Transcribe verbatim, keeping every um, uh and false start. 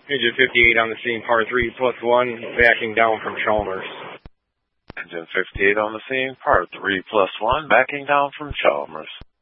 Engine fifty-eight on the scene, par three plus one, backing down from Chalmers. Engine fifty-eight on the scene, par three plus one, backing down from Chalmers.